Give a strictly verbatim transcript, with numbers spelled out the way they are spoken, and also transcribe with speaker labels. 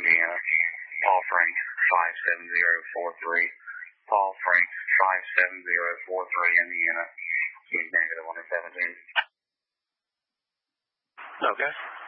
Speaker 1: Indiana. Paul Frank, five seven zero four three. Paul Frank, five seven zero four three, Indiana. He's negative one seventeen.
Speaker 2: Okay.